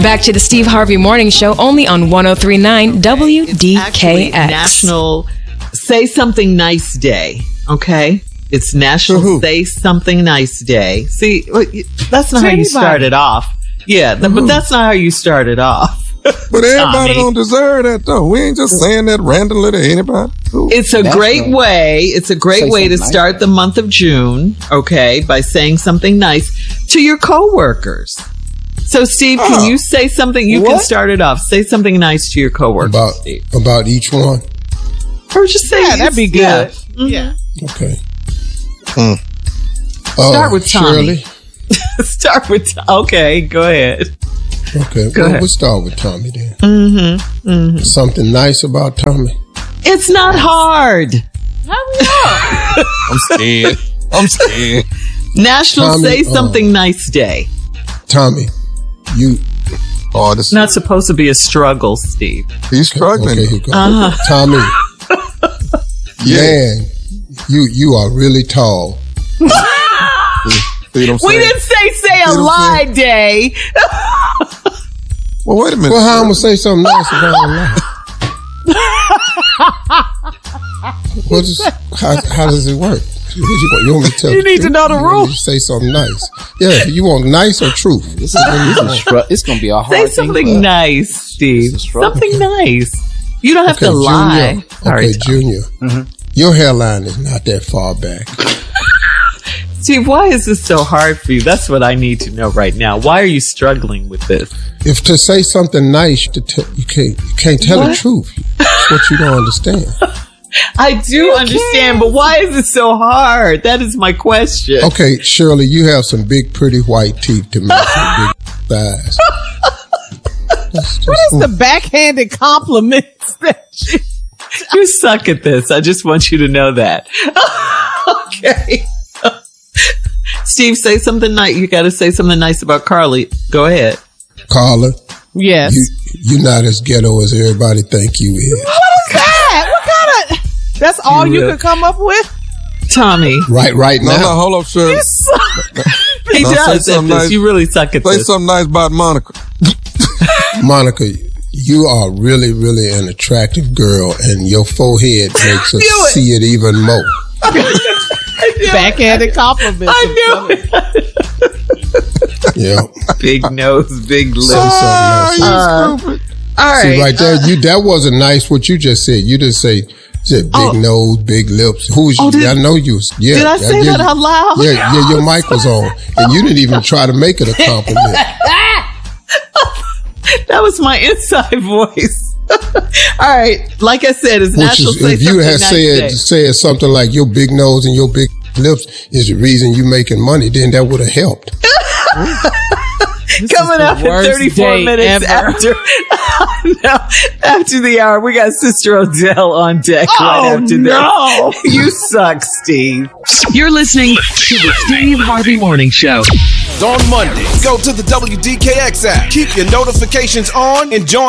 Back to the Steve Harvey Morning Show, only on 103.9 WDKX. National Say Something Nice Day, okay? It's National Say Something Nice Day. See, that's not how you started off. Yeah, but that's not how you started off. But everybody don't deserve that, though. We ain't just saying that randomly to anybody. It's a great way. It's a great way to start the month of June, okay, by saying something nice to your coworkers. So, Steve, can you say something? You can start it off. Say something nice to your coworkers, Steve. About each one? Or just say, that'd be good. Yeah. Okay. Start with Tommy. Shirley? Start with Okay, go ahead. Okay, we'll start with Tommy then. Something nice about Tommy? It's not hard. I'm scared. National Say Something Nice Day. Tommy, it's not supposed to be a struggle, Steve. He's struggling. Okay, here goes. Tommy, man, you are really tall. We didn't say a lie day. Well, wait a minute. Well, how I'm going to say something nice about a lie? How does it work? You want me to tell you need to know the rules. Say something nice. Yeah, you want nice or truth? It's going to be a hard thing. Say something nice, Steve. Something nice. You don't have to lie. Okay, Junior. Your hairline is not that far back. Steve, why is this so hard for you? That's what I need to know right now. Why are you struggling with this? If to say something nice, you can't tell the truth. That's what you don't understand. I do understand, but why is it so hard? That is my question. Okay, Shirley, you have some big, pretty white teeth to match your big thighs. What is the backhanded compliments that you suck at this? I just want you to know that. Okay. Steve, say something nice. You got to say something nice about Carly. Go ahead. Carla. Yes. You're not as ghetto as everybody think you is. What is that? What kind of... That's all you could come up with? Tommy. Right now. No, hold up, Shirley. He does at this. Nice. You really suck at this. Say something nice about Monica. Monica, you are really, really an attractive girl, and your forehead makes us see it even more. Backhanded compliments. I knew it. Yeah. Big nose, big lips. All right. See, right there, that wasn't nice what you just said. You just said big nose, big lips. Who was you? I know you. Yeah. Did I say that out loud? Yeah, your mic was on. And you didn't even try to make it a compliment. That was my inside voice. All right. Like I said, it's National Say If you had nice said something like your big nose and your big lips is the reason you making money, then that would have helped. Coming up at 34 minutes after the hour, we got Sister Odell on deck right after this. You suck, Steve. You're listening to the Steve Harvey Morning Show. On Monday, go to the WDKX app. Keep your notifications on and join